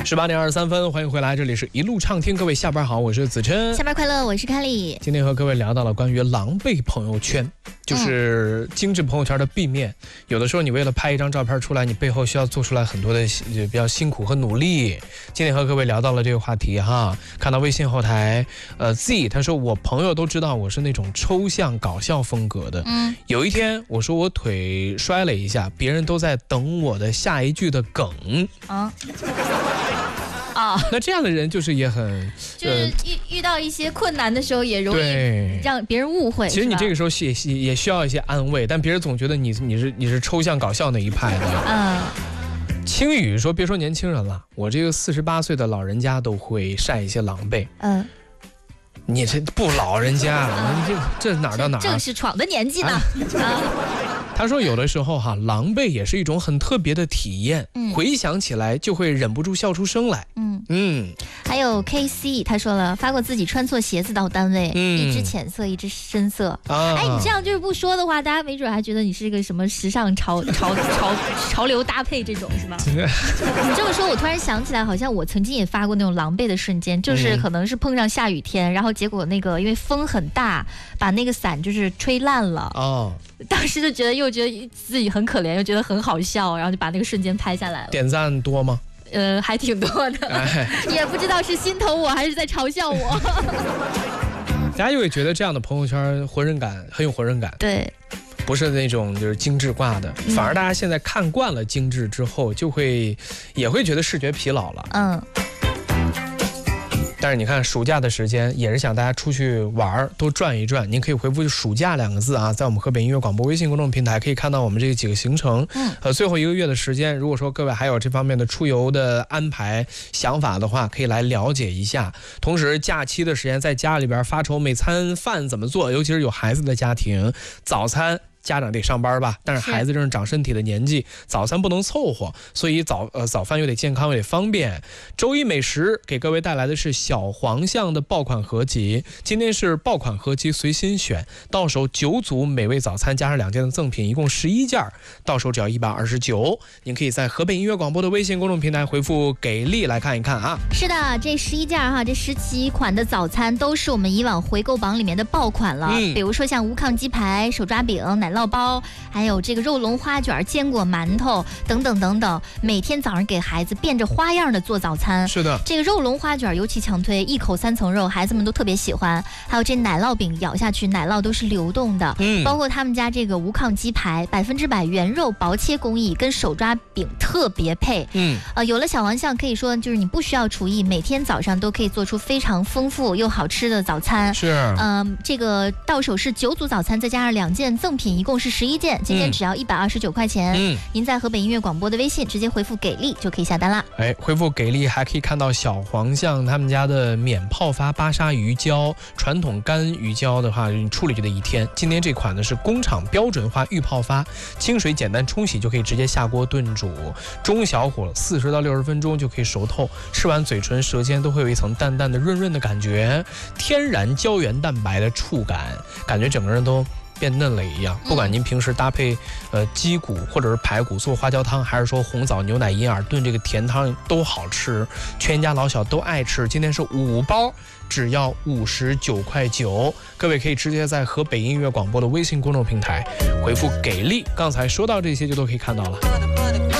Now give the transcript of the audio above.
18:23，欢迎回来，这里是一路畅听，各位下班好，我是子琛。 下班快乐，我是凯里。 今天和各位聊到了关于狼狈朋友圈，就是精致朋友圈的避免。有的时候你为了拍一张照片出来，你背后需要做出来很多的比较辛苦和努力。今天和各位聊到了这个话题哈，看到微信后台Z 他说我朋友都知道我是那种抽象搞笑风格的。有一天我说我腿摔了一下，别人都在等我的下一句的梗。那这样的人就是也很就是遇到一些困难的时候也容易让别人误会。 其实你这个时候也需要一些安慰，但别人总觉得你是抽象搞笑那一派的。青雨说别说年轻人了，我这个48岁的老人家都会晒一些狼狈。你这不老人家，这哪儿到哪儿？ 正是闯的年纪呢。 他说有的时候狼狈也是一种很特别的体验，回想起来就会忍不住笑出声来。 还有 KC 他说了，发过自己穿错鞋子到单位，一只浅色一只深色。你这样就是不说的话，大家没准还觉得你是个什么时尚潮流搭配这种是吗？你这么说我突然想起来，好像我曾经也发过那种狼狈的瞬间，就是可能是碰上下雨天，然后结果那个因为风很大，把那个伞就是吹烂了。当时就觉得自己很可怜，又觉得很好笑，然后就把那个瞬间拍下来了。点赞多吗？还挺多的，也不知道是心疼我还是在嘲笑我。 大家就会觉得这样的朋友圈很有浑然感。对，不是那种就是精致挂的，反而大家现在看惯了精致之后，也会觉得视觉疲劳了。但是你看暑假的时间也是想大家出去玩多转一转，您可以回复暑假2个字啊，在我们河北音乐广播微信公众平台可以看到我们这几个行程。最后1个月的时间，如果说各位还有这方面的出游的安排想法的话，可以来了解一下。同时假期的时间在家里边发愁每餐饭怎么做，尤其是有孩子的家庭，早餐家长得上班吧，但是孩子正是长身体的年纪，早餐不能凑合，所以早饭又得健康又得方便。周一美食给各位带来的是小黄象的爆款合集，今天是爆款合集随心选，到手9组美味早餐加上2件的赠品，一共11件，到手只要129。您可以在河北音乐广播的微信公众平台回复给力来看一看啊。是的， 这11件这10几款的早餐都是我们以往回购榜里面的爆款了。比如说像无抗鸡排、手抓饼、奶酪包，还有这个肉龙花卷、坚果馒头等等等等，每天早上给孩子变着花样的做早餐。是的，这个肉龙花卷尤其强推，一口3层肉，孩子们都特别喜欢。还有这奶酪饼，咬下去奶酪都是流动的。包括他们家这个无抗鸡排，100%原肉薄切工艺，跟手抓饼特别配。有了小黄象，可以说就是你不需要厨艺，每天早上都可以做出非常丰富又好吃的早餐。这个到手是9组早餐，再加上2件赠品，一共是11件，今天只要129块钱。您在河北音乐广播的微信直接回复给力就可以下单啦。 回复给力还可以看到小黄象他们家的免泡发巴沙鱼胶，传统干鱼胶的话你处理就得1天，今天这款呢是工厂标准化预泡发，清水简单冲洗就可以直接下锅炖煮，中小火40到60分钟就可以熟透，吃完嘴唇舌尖都会有一层淡淡的润润的感觉，天然胶原蛋白的触感，感觉整个人都变嫩了一样。不管您平时搭配鸡骨或者是排骨做花椒汤，还是说红枣牛奶银耳炖这个甜汤都好吃，全家老小都爱吃。今天是5包只要59.9块，各位可以直接在河北音乐广播的微信公众平台回复给力，刚才说到这些就都可以看到了。